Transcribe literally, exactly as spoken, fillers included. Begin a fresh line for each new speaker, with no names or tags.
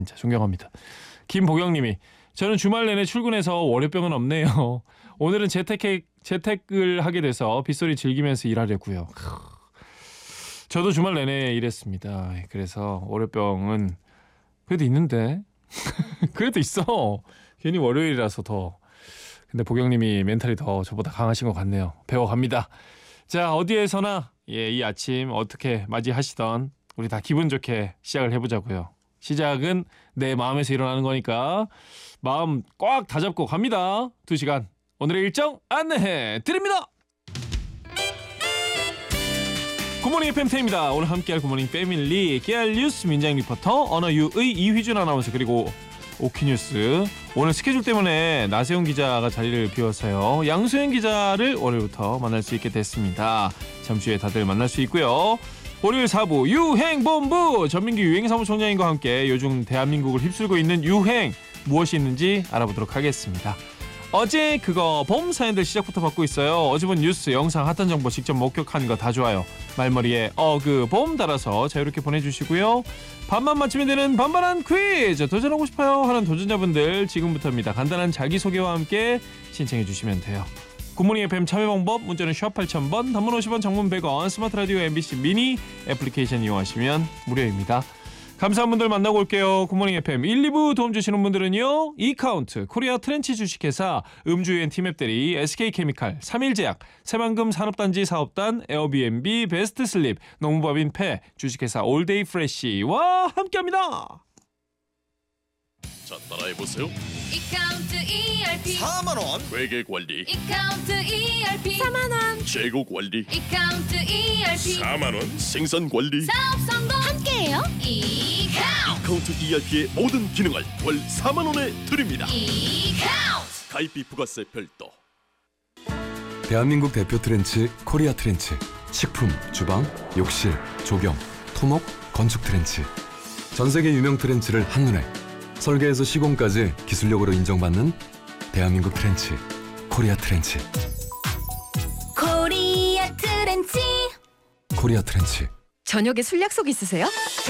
진짜 존경합니다. 김보경님이 저는 주말 내내 출근해서 월요병은 없네요. 오늘은 재택, 재택을 하게 돼서 빗소리 즐기면서 일하려고요. 저도 주말 내내 일했습니다. 그래서 월요병은 그래도 있는데 그래도 있어. 괜히 월요일이라서 더. 근데 보경님이 멘탈이 더 저보다 강하신 것 같네요. 배워갑니다. 자, 어디에서나 예, 이 아침 어떻게 맞이하시던 우리 다 기분 좋게 시작을 해보자고요. 시작은 내 마음에서 일어나는 거니까 마음 꽉 다잡고 갑니다. 두 시간 오늘의 일정 안내해 드립니다. 굿모닝 에프엠 태입니다. 오늘 함께할 굿모닝 패밀리 깨알 뉴스 민장 리포터 언어유의 이휘준 아나운서 그리고 오키뉴스 오늘 스케줄 때문에 나세훈 기자가 자리를 비워서요. 양소연 기자를 월요일부터 만날 수 있게 됐습니다. 잠시 후에 다들 만날 수 있고요. 월요일 사 부 유행본부 전민기 유행사무총장님과 함께 요즘 대한민국을 휩쓸고 있는 유행 무엇이 있는지 알아보도록 하겠습니다. 어제 그거 봄 사연들 시작부터 받고 있어요. 어제 본 뉴스, 영상, 핫한 정보 직접 목격한 거 다 좋아요. 말머리에 어그 봄 달아서 자유롭게 보내주시고요. 반만 맞추면 되는 반반한 퀴즈 도전하고 싶어요 하는 도전자분들 지금부터입니다. 간단한 자기소개와 함께 신청해 주시면 돼요. 굿모닝 에프엠 참여 방법 문자는 샵 팔천 번 단문 오십 원 장문 백 원 스마트 라디오 엠비씨 미니 애플리케이션 이용하시면 무료입니다. 감사한 분들 만나고 올게요. 굿모닝 에프엠 일, 이 부 도움 주시는 분들은요. 이카운트, 코리아 트렌치 주식회사, 음주유엔 티맵대리, 에스케이케미칼, 삼일제약, 새만금 산업단지 사업단, 에어비앤비, 베스트슬립, 농부법인 패, 주식회사 올데이 프레쉬와 함께합니다.
자, 따라해보세요.
이카운트 이알피
사만 원 회계관리,
이카운트 이알피 사만 원
재고관리,
이카운트 이알피
사만 원 생산관리.
사업 성공 함께해요. 이카운트
이카운트 이알피의 모든 기능을 월 사만 원에 드립니다.
이카운트
가입비 부가세 별도.
대한민국 대표 트렌치 코리아 트렌치. 식품, 주방, 욕실, 조경, 토목, 건축 트렌치. 전 세계 유명 트렌치를 한눈에 설계에서 시공까지 기술력으로 인정받는 대한민국 트렌치 코리아 트렌치.
코리아 트렌치.
코리아 트렌치.
저녁에 술 약속 있으세요?